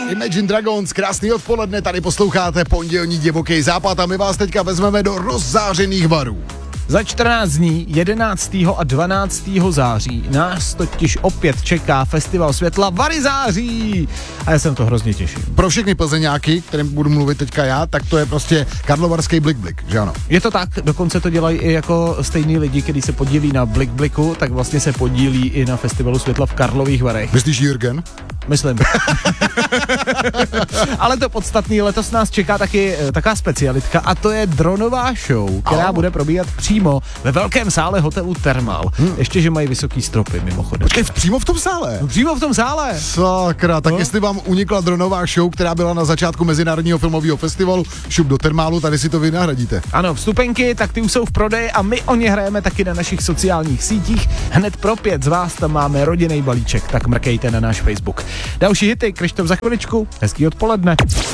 Imagine Dragons, krásný odpoledne, tady posloucháte pondělní divoký západ a my vás teďka vezmeme do rozzářených varů. Za 14 dní, 11. a 12. září, nás totiž opět čeká Festival světla Vary září. A já se na to hrozně těším. Pro všechny plzeňáky, kterým budu mluvit teďka já, tak to je prostě karlovarský Blik, že ano? Je to tak, dokonce to dělají i jako stejný lidi, kteří se podílí na Bliku, tak vlastně se podílí i na Festivalu světla v Karlových Varech. Myslíš Jürgen? Myslím. Ale to podstatný, letos nás čeká taky taková specialitka a to je dronová show, která bude probíhat přímo ve velkém sále hotelu Thermal. Ještě, že mají vysoký stropy mimochodem. Počkej, přímo v tom sále? No, přímo v tom sále. Sakra, tak jestli vám unikla dronová show, která byla na začátku Mezinárodního filmového festivalu, šup do Thermalu, tady si to vy nahradíte. Ano, vstupenky, tak ty už jsou v prodeji a my o ně hrajeme taky na našich sociálních sítích. Hned pro 5 z vás tam máme rodinný balíček, tak mrkejte na náš Facebook. Další hity, Krištof za chviličku, hezký odpoledne.